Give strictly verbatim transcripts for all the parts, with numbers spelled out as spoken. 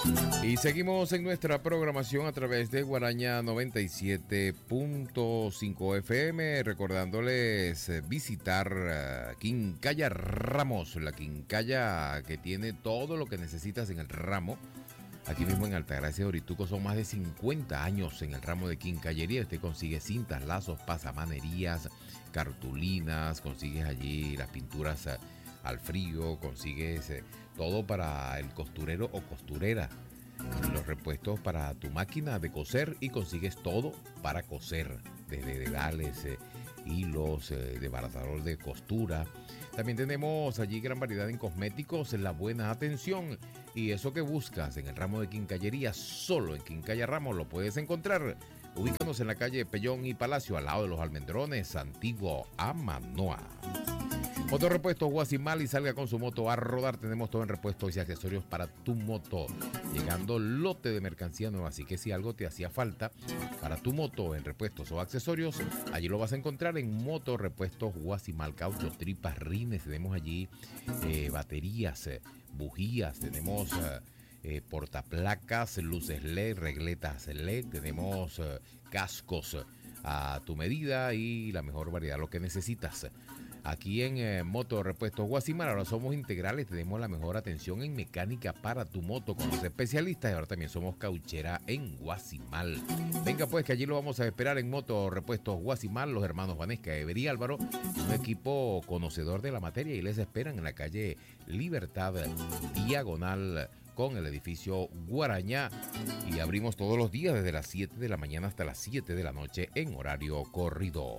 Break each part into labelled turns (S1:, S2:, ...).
S1: Y seguimos en nuestra programación a través de Guaraña noventa y siete punto cinco F M, recordándoles visitar uh, Quincalla Ramos, la quincalla que tiene todo lo que necesitas en el ramo. Aquí mismo en Altagracia de Orituco son más de cincuenta años en el ramo de quincallería. Usted consigue cintas, lazos, pasamanerías, cartulinas, consigues allí las pinturas uh, al frío, consigues uh, todo para el costurero o costurera. Los repuestos para tu máquina de coser y consigues todo para coser, desde dedales, eh, hilos, eh, desbaratador de costura. También tenemos allí gran variedad en cosméticos, en la buena atención y eso que buscas en el ramo de quincallería, solo en Quincalla Ramos lo puedes encontrar. Ubícanos en la calle Pellón y Palacio, al lado de los Almendrones, antiguo Amanoa. Motorrepuestos Guasimal y salga con su moto a rodar. Tenemos todo en repuestos y accesorios para tu moto. Llegando lote de mercancía nueva, así que si algo te hacía falta para tu moto en repuestos o accesorios, allí lo vas a encontrar en Motorrepuestos Guasimal. Cauchos, tripas, rines, tenemos allí eh, baterías, eh, bujías, tenemos eh, eh, portaplacas, luces L E D, regletas L E D, tenemos eh, cascos eh, a tu medida y la mejor variedad, lo que necesitas. Aquí en eh, Motorrepuestos Guasimal ahora somos integrales, tenemos la mejor atención en mecánica para tu moto con los especialistas y ahora también somos cauchera en Guasimal. Venga pues que allí lo vamos a esperar en Motorrepuestos Guasimal, los hermanos Vanesca, Ever y Álvaro, un equipo conocedor de la materia y les esperan en la calle Libertad, diagonal con el edificio Guaraña y abrimos todos los días desde las siete de la mañana hasta las siete de la noche en horario corrido.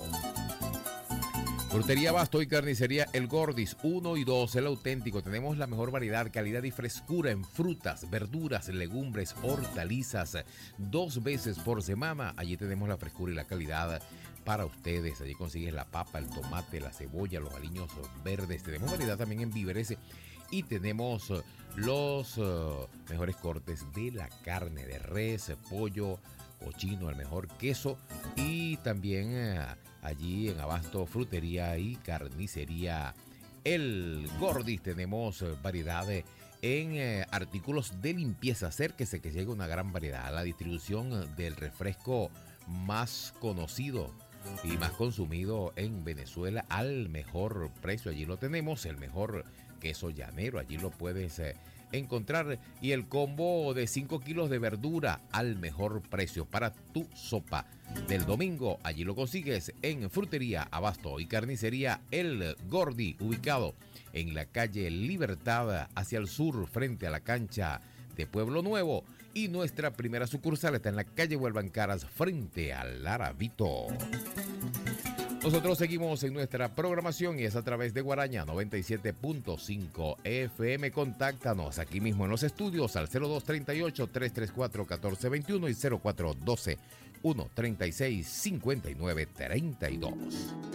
S1: Frutería Abasto y Carnicería El Gordis uno y dos, el auténtico. Tenemos la mejor variedad, calidad y frescura en frutas, verduras, legumbres, hortalizas. Dos veces por semana. Allí tenemos la frescura y la calidad para ustedes. Allí consigues la papa, el tomate, la cebolla, los aliños verdes. Tenemos variedad también en víveres y tenemos los uh, mejores cortes de la carne de res, pollo, cochino, el mejor queso y también uh, allí en Abasto, frutería y carnicería El Gordis tenemos uh, variedad de, en uh, artículos de limpieza. Acérquese que llega una gran variedad. La distribución uh, del refresco más conocido y más consumido en Venezuela al mejor precio. Allí lo tenemos, el mejor queso llanero, allí lo puedes eh, encontrar y el combo de cinco kilos de verdura al mejor precio para tu sopa del domingo. Allí lo consigues en Frutería Abasto y Carnicería El Gordi, ubicado en la calle Libertad hacia el sur frente a la cancha de Pueblo Nuevo y nuestra primera sucursal está en la calle Huelvancaras frente al Arabito. Nosotros seguimos en nuestra programación y es a través de Guaraña noventa y siete punto cinco F M. Contáctanos aquí mismo en los estudios al cero dos treinta y ocho, trescientos treinta y cuatro, catorce veintiuno y cero cuatro doce, ciento treinta y seis, cincuenta y nueve treinta y dos.